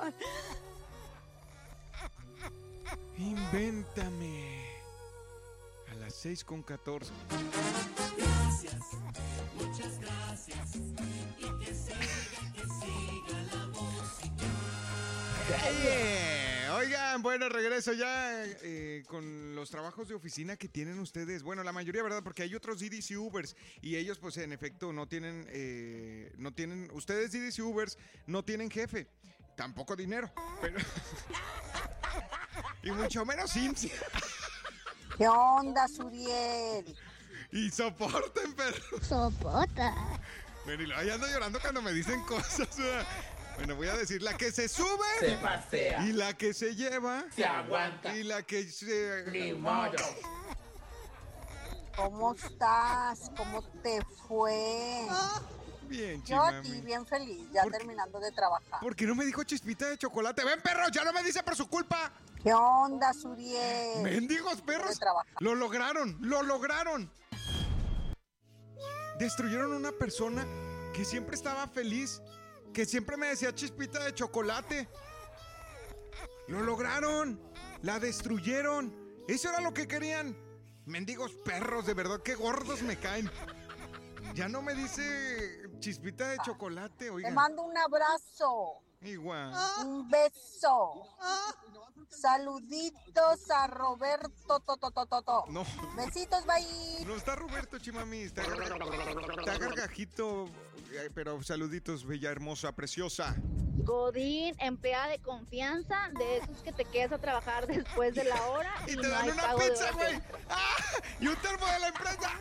Invéntame. A las 6:14. Gracias, muchas gracias. Y que siga la música. Oigan, bueno, regreso ya con los trabajos de oficina que tienen ustedes. Bueno, la mayoría, ¿verdad? Porque hay otros Didis y Ubers y ellos, pues, en efecto, no tienen, ustedes Didis y Ubers no tienen jefe, tampoco dinero, pero y mucho menos IMSS. ¿Qué onda, Suriel? Y soporten, pero Sopota. bueno, y luego ahí ando llorando cuando me dicen cosas. Bueno, voy a decir, la que se sube, Se pasea, y la que se lleva, se aguanta, y la que se... ni modo. ¿Cómo estás? ¿Cómo te fue? Bien, Yo aquí chimami. bien feliz, ya ¿Por qué? terminando de trabajar. ¿Por qué no me dijo chispita de chocolate? ¡Ven, perro! ¡Ya no me dice por su culpa! ¿Qué onda, Suriel? ¡Mendigos perros! De trabajar. ¡Lo lograron! ¡Lo lograron! Destruyeron una persona que siempre estaba feliz, que siempre me decía chispita de chocolate. ¡Lo lograron! ¡La destruyeron! ¡Eso era lo que querían! ¡Mendigos perros! De verdad, qué gordos me caen. Ya no me dice chispita de chocolate, Te oigan. mando un abrazo, Igual. un beso. Saluditos a Roberto Tototototo. No. Besitos, bye. No está Roberto, chimami. Está gargajito. Pero saluditos, bella, hermosa, preciosa. Godín, empleada de confianza, de esos que te quedas a trabajar después de la hora Y y te no dan hay una pago de pizza, hora. güey. ¡Ah! Y un termo de la empresa.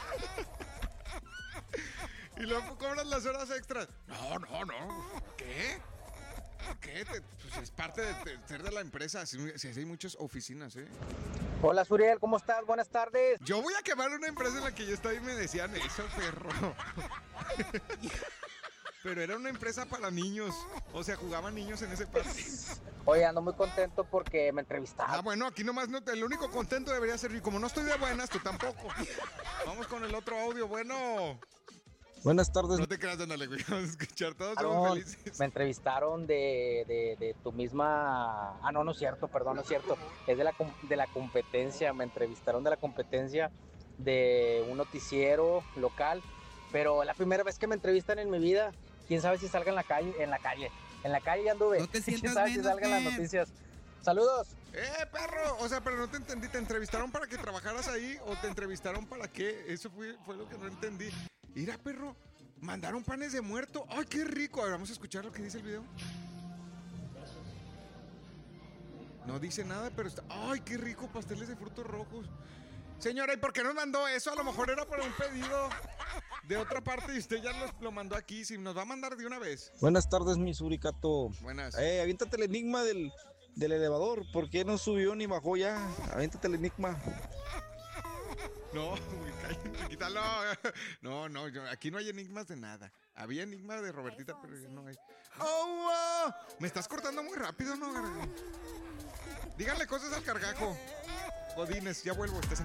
Y luego cobras las horas extras. No. ¿Qué? ¿Por qué? Pues es parte de ser de la empresa. Si hay muchas oficinas, ¿eh? Hola, Suriel, ¿cómo estás? Buenas tardes. Yo voy a quemar una empresa en la que yo estaba y me decían eso, perro. Pero era una empresa para niños. O sea, jugaban niños en ese parque. Oye, ando muy contento porque me entrevistaron. Ah, bueno, aquí nomás no el único contento debería ser. Y como no estoy de buenas, tú tampoco. Vamos con el otro audio. Bueno. Buenas tardes. No te creas, don Ale, güey. Vamos a escuchar. Todos Aaron, somos felices. me entrevistaron de tu misma... Ah, no es cierto, perdón, no es cierto. Es de la competencia, me entrevistaron de la competencia de un noticiero local. Pero la primera vez que me entrevistan en mi vida, quién sabe si salga en la calle ya anduve. No te Quién sientas sabe si menos, salgan las Ken. noticias. Saludos. Perro. O sea, pero no te entendí. ¿Te entrevistaron para que trabajaras ahí o te entrevistaron para qué? Eso fue lo que no entendí. Mira, perro. Mandaron panes de muerto. ¡Ay, qué rico! A ver, vamos a escuchar lo que dice el video. No dice nada, pero está... ¡Ay, qué rico! Pasteles de frutos rojos. Señora, ¿y por qué nos mandó eso? A lo mejor era para un pedido de otra parte y usted ya lo mandó aquí. Si nos va a mandar de una vez. Buenas tardes, mi suricato. Buenas. Aviéntate el enigma del elevador. ¿Por qué no subió ni bajó ya? Aviéntate el enigma. No, güey, cállate, quítalo. No, aquí no hay enigmas de nada. Había enigmas de Robertita, pero ya no hay. ¡Oh! Me estás cortando muy rápido, ¿no, Gargano? Díganle cosas al cargajo. Godines, ya vuelvo, estás en